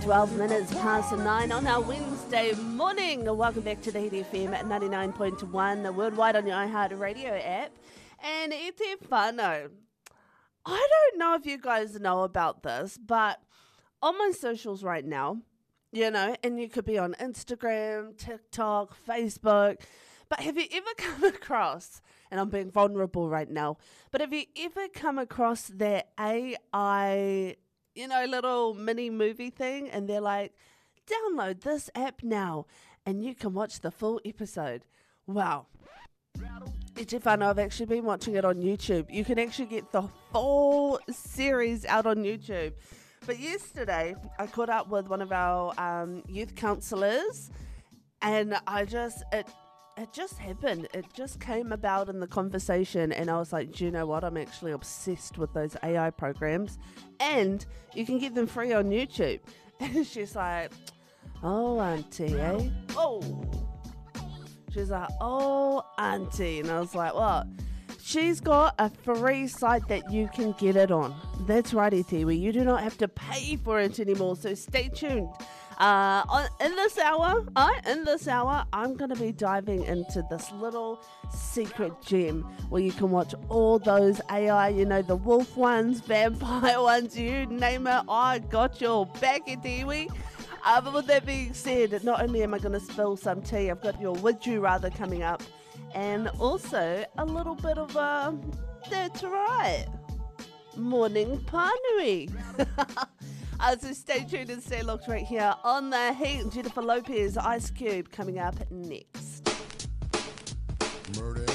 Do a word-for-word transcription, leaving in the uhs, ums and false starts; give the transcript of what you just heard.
twelve minutes past nine on our Wednesday morning. Welcome back to the Hit F M at ninety-nine point one, worldwide on your iHeartRadio app. And E T Whānau, I don't know if you guys know about this, but on my socials right now, you know, and you could be on Instagram, TikTok, Facebook, but have you ever come across, and I'm being vulnerable right now, but have you ever come across that A I, you know, little mini movie thing, and they're like, download this app now, and you can watch the full episode? Wow. It's fun. I've actually been watching it on YouTube. You can actually get the full series out on YouTube. But yesterday, I caught up with one of our um, youth counsellors, and I just, it, it just happened. It just came about in the conversation, and I was like, do you know what? I'm actually obsessed with those A I programs, and you can get them free on YouTube. And she's like, oh, auntie, eh? Oh. She's like, oh, auntie. And I was like, what? She's got a free site that you can get it on. That's right, Etiwi. You do not have to pay for it anymore. So stay tuned. Uh, on, in this hour, uh, in this hour, I'm going to be diving into this little secret gem where you can watch all those A I, you know, the wolf ones, vampire ones, you name it. I got your back, Etiwi. Uh, but with that being said, not only am I going to spill some tea, I've got your Would You Rather coming up, and also a little bit of a, that's right, morning panui. uh, so stay tuned and stay locked right here on The Heat. Jennifer Lopez, Ice Cube coming up next. Murder.